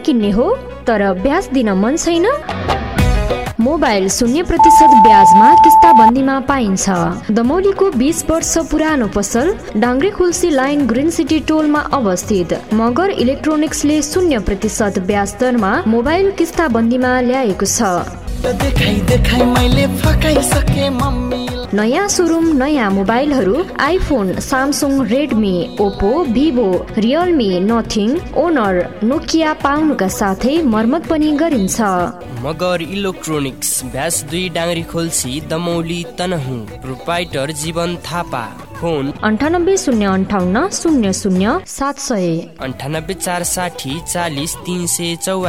किन्ने हो तर ब्याज दिन मन छैन? मोबाइल 0% ब्याजमा किस्ताबन्दीमा पाइन्छ। दमौलीको 20 वर्ष पुरानो पसल डाङ्ग्रेखुल्सी लाइन ग्रिन सिटी टोलमा अवस्थित मगर इलेक्ट्रोनिक्सले 0% ब्याज दरमा मोबाइल किस्ताबन्दीमा ल्याएको छ। नयाँ सोरुम, नयाँ मोबाइलहरू iPhone, Samsung, Redmi, Oppo, Vivo, Realme, nothing, owner, Nokia पाउनुका साथै मर्मत पनि गरिन्छ। Magar electronics, bash 2 डाङ्ग्रेखुल्सी, Damauli, Tanahun. Proprietor जीवन थापा। फोन 98 058 00 700 98 460 40 344।